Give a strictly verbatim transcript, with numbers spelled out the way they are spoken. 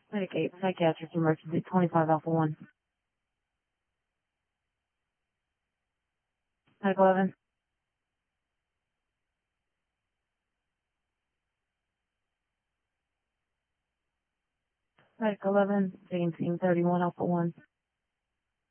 Medicaid, psychiatric emergency, twenty-five Alpha one. Medical eleven. Medical eleven, taking team thirty-one Alpha one.